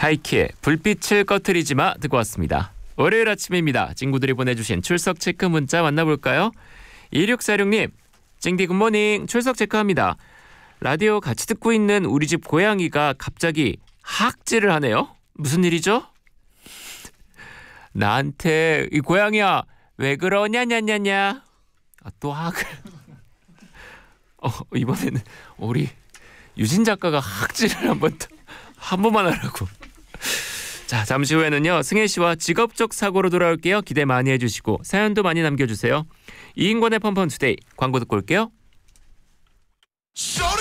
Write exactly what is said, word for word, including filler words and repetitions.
하이키의 불빛을 꺼트리지 마 듣고 왔습니다. 월요일 아침입니다. 친구들이 보내주신 출석 체크 문자 만나볼까요? 이육사육 님, 찡디 굿모닝. 출석 체크합니다. 라디오 같이 듣고 있는 우리 집 고양이가 갑자기 학질을 하네요. 무슨 일이죠? 나한테 이 고양이야 왜 그러냐냐냐냐. 아, 또 학을. 어, 이번에는 우리 유진 작가가 학질을 한번 한 번만 하라고. 자, 잠시 후에는요 승혜 씨와 직업적 사고로 돌아올게요. 기대 많이 해주시고 사연도 많이 남겨주세요. 이인권의 펀펀투데이 광고 듣고 올게요.